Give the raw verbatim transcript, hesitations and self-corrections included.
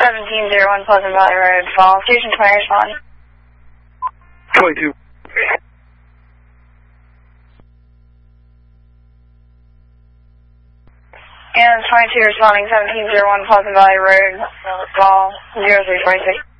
seventeen zero one Pleasant Valley Road, Fall. Station twenty, responding. twenty-two. And twenty-two responding, seventeen zero one Pleasant Valley Road, Fall, zero three forty-six.